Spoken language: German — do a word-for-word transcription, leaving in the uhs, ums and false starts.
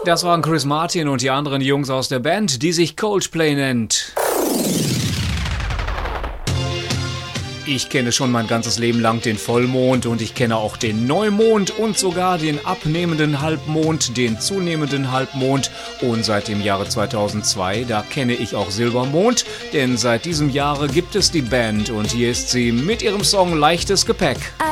Das waren Chris Martin und die anderen Jungs aus der Band, die sich Coldplay nennt. Ich kenne schon mein ganzes Leben lang den Vollmond und ich kenne auch den Neumond und sogar den abnehmenden Halbmond, den zunehmenden Halbmond und seit dem Jahre zweitausendzwei, da kenne ich auch Silbermond, denn seit diesem Jahre gibt es die Band und hier ist sie mit ihrem Song Leichtes Gepäck.